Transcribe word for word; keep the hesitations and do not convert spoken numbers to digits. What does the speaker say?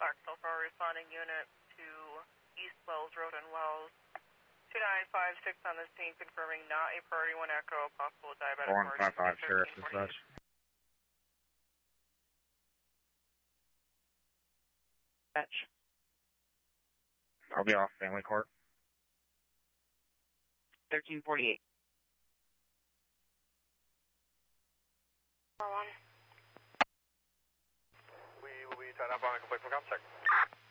Axel for responding unit to East Wells Road and Wells. two nine five six on the scene, confirming not a priority one echo, possible diabetic one five five Sheriff dispatch. Dispatch. I'll be off family court. thirteen forty-eight. four one. We will be tied up on a complete for contact.